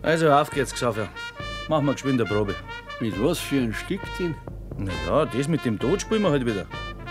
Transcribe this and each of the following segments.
Also, auf geht's, Xaver. Machen wir geschwind eine Probe. Mit was für ein Stück denn? Na ja, das mit dem Tod spielen wir halt wieder.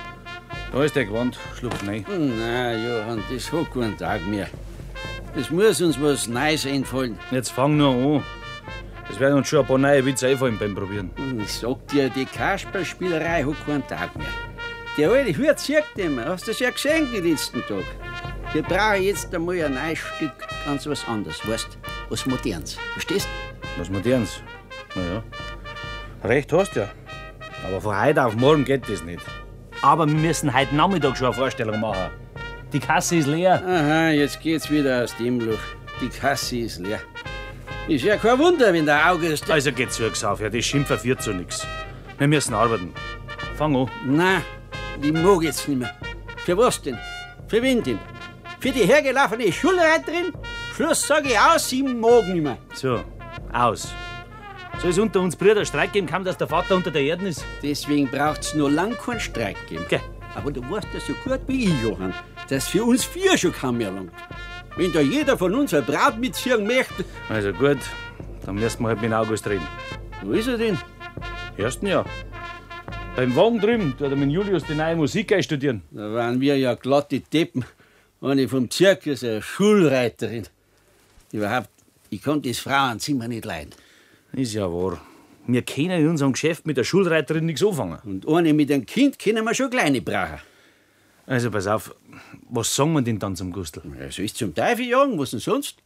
Da ist der Gewand, schlupf rein. Nein, Johann, das hat keinen Tag mehr. Es muss uns was Neues einfallen. Jetzt fang nur an. Es werden uns schon ein paar neue Witze einfallen beim Probieren. Ich sag dir, die Kasperlspielerei hat keinen Tag mehr. Der alte Hut zieht nicht mehr. Hast du das ja gesehen den letzten Tag? Wir brauchen jetzt einmal ein neues Stück, ganz was anderes, weißt du? Was Modernes. Verstehst du? Was Modernes? Na ja. Recht hast du ja. Aber von heute auf morgen geht das nicht. Aber wir müssen heute Nachmittag schon eine Vorstellung machen. Die Kasse ist leer. Aha, jetzt geht's wieder aus dem Loch. Die Kasse ist leer. Ist ja kein Wunder, wenn der August... Also geht's zu, Xaver, das Schimpfen führt zu nichts. Wir müssen arbeiten. Fang an. Nein, ich mag jetzt nicht mehr. Für was denn? Für wen denn? Für die hergelaufene Schulreiterin? Schluss sag ich aus, ich mag nicht mehr. So, aus. Soll es unter uns Brüder Streit geben, kaum dass der Vater unter der Erde ist? Deswegen braucht's noch lang keinen Streit geben. Okay. Aber du weißt ja so gut wie ich, Johann, dass für uns 4 schon kaum mehr langt. Wenn da jeder von uns eine Braut mitziehen möchte... Also gut, dann müssen wir halt mit August reden. Wo ist er denn? Ersten Jahr. Beim Wagen drüben tut er mit Julius die neue Musik einstudieren. Da waren wir ja glatte Deppen. Eine vom Zirkus, eine Schulreiterin. Überhaupt, ich kann das Frauenzimmer nicht leiden. Ist ja wahr. Wir können in unserem Geschäft mit der Schulreiterin nichts anfangen. Und eine mit einem Kind können wir schon kleine brauchen. Also pass auf, was sagen wir denn dann zum Gustl? Ja, so ist zum Teufel jagen, was denn sonst?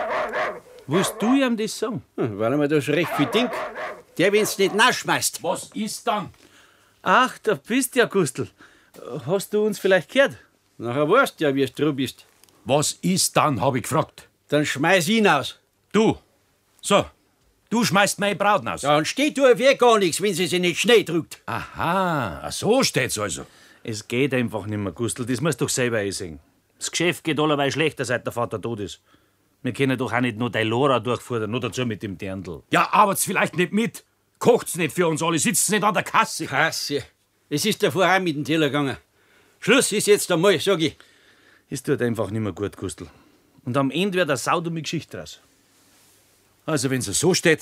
Willst du ihm das sagen? Weil er mir da schon recht viel denkt. Der, wenn's nicht nachschmeißt. Was ist dann? Ach, da bist du ja, Gustl. Hast du uns vielleicht gehört? Nachher weißt du ja, wie du dran bist. Was ist dann, hab ich gefragt. Dann schmeiß ihn aus. Du. So. Du schmeißt meine Braut aus. Ja, und steht du auf gar nichts, wenn sie sich nicht Schnee drückt. Aha, so steht's also. Es geht einfach nicht mehr, Gustl. Das musst du doch selber einsehen. Das Geschäft geht allerweil schlechter, seit der Vater tot ist. Wir können doch auch nicht nur die Lora durchfordern, nur dazu mit dem Dirndl. Ja, arbeit's vielleicht nicht mit. Kocht's nicht für uns alle, sitzt nicht an der Kasse. Kasse. Es ist davor auch mit dem Teller gegangen. Schluss ist jetzt einmal, sag ich. Es tut einfach nicht mehr gut, Gustl. Und am Ende wird eine saudumme Geschichte draus. Also, wenn's so steht,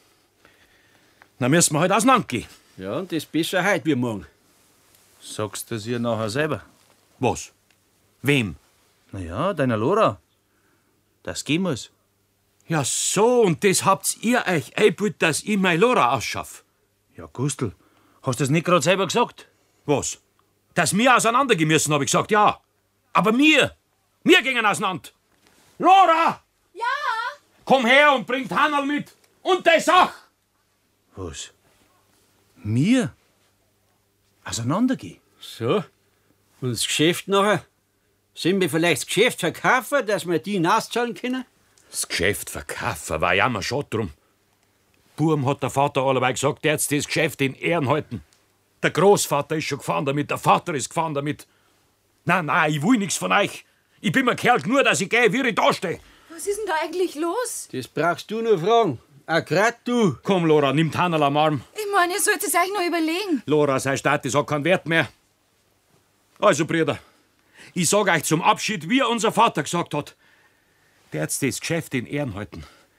dann müssen wir halt auseinandergehen. Ja, und das besser heute wie morgen. Sagst du das ihr nachher selber? Was? Wem? Na ja, deiner Lora. Das gehen muss. Ja, so, und das habt ihr euch eingebildet, dass ich meine Lora ausschaff. Ja, Gustl, hast du das nicht gerade selber gesagt? Was? Dass wir auseinandergehen müssen, hab ich gesagt, ja. Aber wir gingen auseinander. Lora! Ja? Komm her und bring Hannel mit. Und die Sach! Was? Mir? Auseinandergehen? So. Und das Geschäft nachher? Sollen wir vielleicht das Geschäft verkaufen, dass wir die nachzahlen können? Das Geschäft verkaufen war ja mal schon drum. Burm hat der Vater allerweil gesagt, der jetzt das Geschäft in Ehren halten. Der Großvater ist schon gefahren damit, der Vater ist gefahren damit. Nein, ich will nichts von euch. Ich bin mir Kerl nur, dass ich gehe, wie ich da stehe. Was ist denn da eigentlich los? Das brauchst du nur fragen. Auch grad du. Komm, Lora, nimm die Hannel am Arm. Ich meine, ihr sollt es euch noch überlegen. Lora, sein Status hat keinen Wert mehr. Also, Brüder, ich sag euch zum Abschied, wie unser Vater gesagt hat, der jetzt das Geschäft in Ehren halten.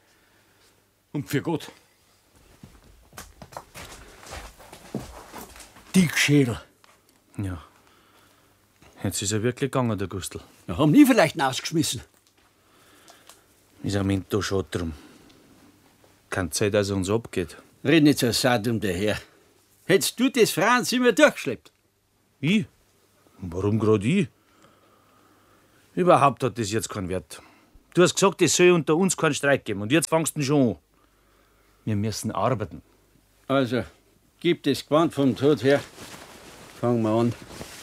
Und für Gott. Dickschädel. Ja. Jetzt ist er wirklich gegangen, der Gustl. Wir haben nie vielleicht rausgeschmissen. Ist am Ende da schon drum. Keine Zeit, dass er uns abgeht. Red nicht so satt um daher. Hättest du das Frauenzimmer durchgeschleppt? Ich? Warum gerade ich? Überhaupt hat das jetzt keinen Wert. Du hast gesagt, es soll unter uns keinen Streit geben. Und jetzt fangst du schon an. Wir müssen arbeiten. Also, gib das Gewand vom Tod her. Fangen wir an.